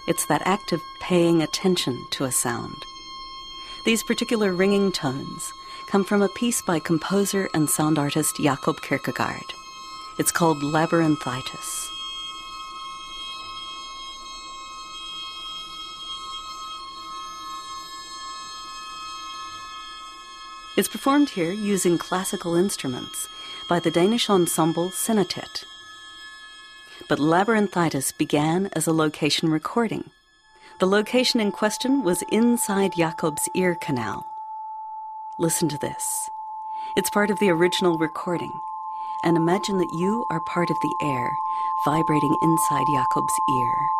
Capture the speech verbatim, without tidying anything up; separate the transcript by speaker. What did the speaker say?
Speaker 1: It's that act of paying attention to a sound. These particular ringing tones come from a piece by composer and sound artist Jakob Kierkegaard. It's called Labyrinthitis. It's performed here using classical instruments by the Danish ensemble Senatet. But Labyrinthitis began as a location recording. The location in question was inside Jakob's ear canal. Listen to this. It's part of the original recording. And imagine that you are part of the air vibrating inside Jakob's ear.